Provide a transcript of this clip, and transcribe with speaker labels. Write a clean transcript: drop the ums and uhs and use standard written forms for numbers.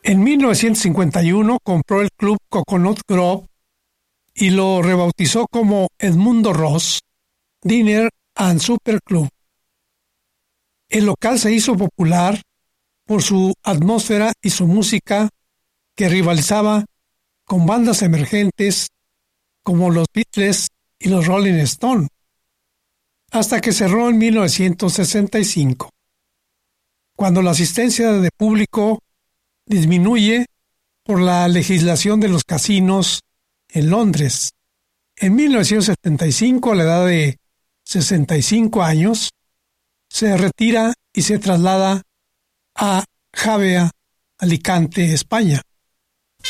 Speaker 1: En 1951 compró el club Coconut Grove y lo rebautizó como Edmundo Ross Diner and Super Club. El local se hizo popular por su atmósfera y su música que rivalizaba con bandas emergentes como los Beatles y los Rolling Stones, hasta que cerró en 1965, cuando la asistencia de público disminuye por la legislación de los casinos en Londres. En 1975, a la edad de 65 años, se retira y se traslada a Javea, Alicante, España.